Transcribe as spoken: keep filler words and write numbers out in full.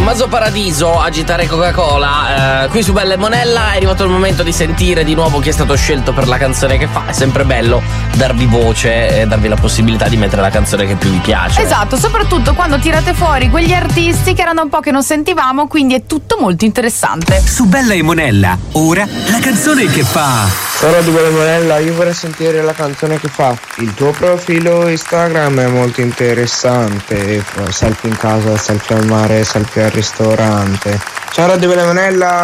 Maso Paradiso, Agitare Coca-Cola. Eh, qui su Bella e Monella è arrivato il momento di sentire di nuovo chi è stato scelto per la canzone che fa. È sempre bello darvi voce e darvi la possibilità di mettere la canzone che più vi piace. Esatto, soprattutto quando tirate fuori quegli artisti che erano un po' che non sentivamo, quindi è tutto molto interessante. Su Bella e Monella, ora la canzone che fa. Ciao Radio Bella e Monella, io vorrei sentire la canzone che fa. Il tuo profilo Instagram è molto interessante. Selfie in casa, selfie al mare, selfie al ristorante. Ciao Radio Bella e Monella.